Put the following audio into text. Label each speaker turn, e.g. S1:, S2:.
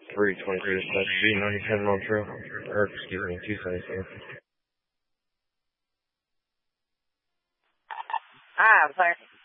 S1: 323 dispatch B97 on trail. Or, excuse me, 277.
S2: Hi, I'm sorry.